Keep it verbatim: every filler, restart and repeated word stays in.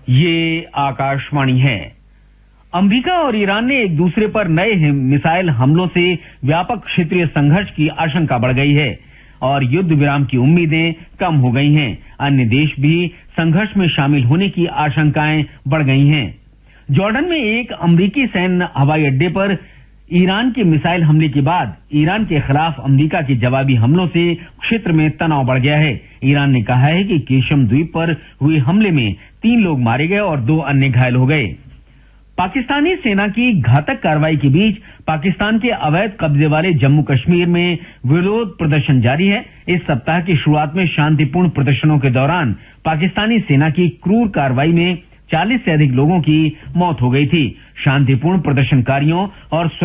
ये आकाशवाणी है। अमेरिका और ईरान ने एक दूसरे पर नए मिसाइल हमलों से व्यापक क्षेत्रीय संघर्ष की आशंका बढ़ गई है और युद्ध विराम की उम्मीदें कम हो गई हैं। अन्य देश भी संघर्ष में शामिल होने की आशंकाएं बढ़ गई हैं। जॉर्डन में एक अमेरिकी सैन्य हवाई अड्डे पर ईरान के मिसाइल हमले के बाद ईरान के खिलाफ अमेरिका के जवाबी हमलों से क्षेत्र में तनाव बढ़ गया है। ईरान ने कहा है कि केशम द्वीप पर हुए हमले में तीन लोग मारे गए और दो अन्य घायल हो गए। पाकिस्तानी सेना की घातक कार्रवाई के बीच पाकिस्तान के अवैध कब्जे वाले जम्मू कश्मीर में विरोध प्रदर्शन जारी है। इस सप्ताह की शुरुआत में शांतिपूर्ण प्रदर्शनों के दौरान पाकिस्तानी सेना की क्रूर कार्रवाई में चालीस से अधिक लोगों की मौत हो गई थी। शांतिपूर्ण प्रदर्शनकारियों और